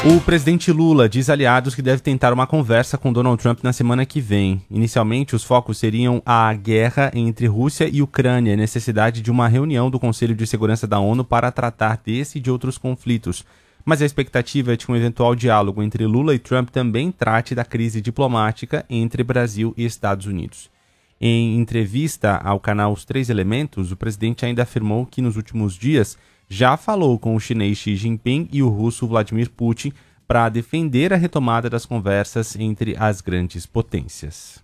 O presidente Lula diz a aliados que deve tentar uma conversa com Donald Trump na semana que vem. Inicialmente, os focos seriam a guerra entre Rússia e Ucrânia e a necessidade de uma reunião do Conselho de Segurança da ONU para tratar desse e de outros conflitos. Mas a expectativa é de que um eventual diálogo entre Lula e Trump também trate da crise diplomática entre Brasil e Estados Unidos. Em entrevista ao canal Os Três Elementos, o presidente ainda afirmou que nos últimos dias já falou com o chinês Xi Jinping e o russo Vladimir Putin para defender a retomada das conversas entre as grandes potências.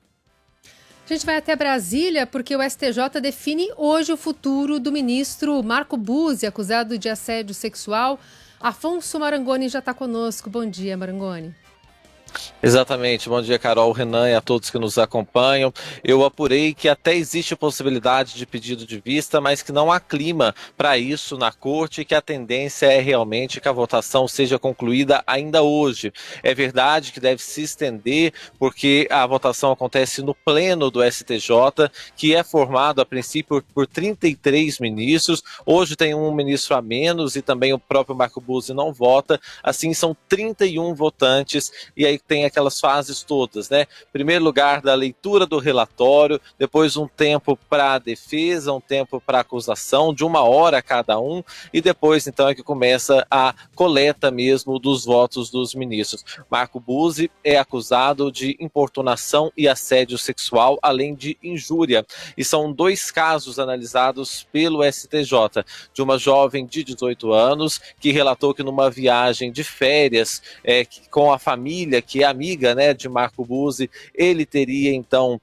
A gente vai até Brasília porque o STJ define hoje o futuro do ministro Marco Buzzi, acusado de assédio sexual. Afonso Marangoni já está conosco. Bom dia, Marangoni. Exatamente, bom dia Carol, Renan e a todos que nos acompanham. Eu apurei que até existe a possibilidade de pedido de vista, mas que não há clima para isso na corte e que a tendência é realmente que a votação seja concluída ainda hoje. É verdade que deve se estender porque a votação acontece no pleno do STJ, que é formado a princípio por 33 ministros. Hoje tem um ministro a menos e também o próprio Marco Buzzi não vota, assim são 31 votantes e aí tem aquelas fases todas, né? Primeiro lugar da leitura do relatório, depois um tempo para a defesa, um tempo para a acusação, de 1 hora cada um, e depois então é que começa a coleta mesmo dos votos dos ministros. Marco Buzzi é acusado de importunação e assédio sexual, além de injúria, e são 2 casos analisados pelo STJ, de uma jovem de 18 anos que relatou que numa viagem de férias com a família, que é amiga, né, de Marco Buzzi, ele teria então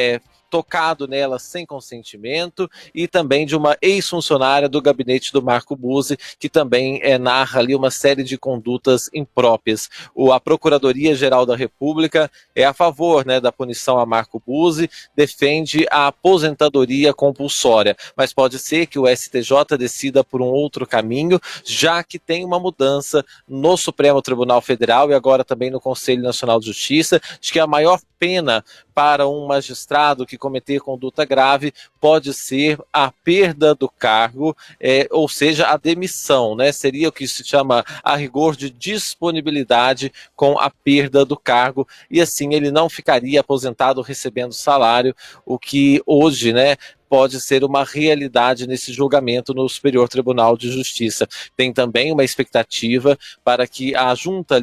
tocado nela sem consentimento, e também de uma ex-funcionária do gabinete do Marco Buzzi, que também narra ali uma série de condutas impróprias. A Procuradoria-Geral da República é a favor, né, da punição a Marco Buzzi, defende a aposentadoria compulsória, mas pode ser que o STJ decida por um outro caminho, já que tem uma mudança no Supremo Tribunal Federal e agora também no Conselho Nacional de Justiça, de que a maior pena para um magistrado que cometer conduta grave pode ser a perda do cargo, ou seja, a demissão, né? Seria o que se chama a rigor de disponibilidade com a perda do cargo, e assim ele não ficaria aposentado recebendo salário, o que hoje, né, pode ser uma realidade nesse julgamento no Superior Tribunal de Justiça. Tem também uma expectativa para que a junta